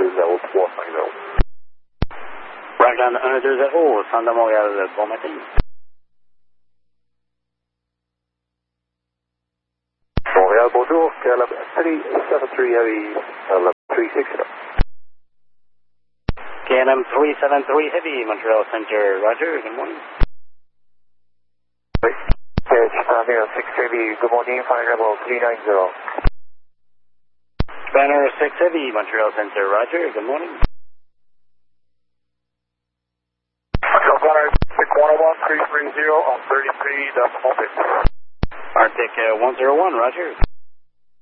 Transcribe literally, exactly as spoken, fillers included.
deux zéro trois cinq zéro. Raglan un deux zéro, centre de Montréal, bon matin. Montréal, bonjour, K L M three seven three Heavy, eleven three six zero. K L M three seven three Heavy, Montreal Center, Roger, good morning. Spanner six Heavy, good morning, flight level three nine zero. Spanner six Heavy, Montreal Center, Roger, good morning. Montreal Spanner six one zero one three three zero on thirty-three decimal six. Arctic uh, one zero one, Roger.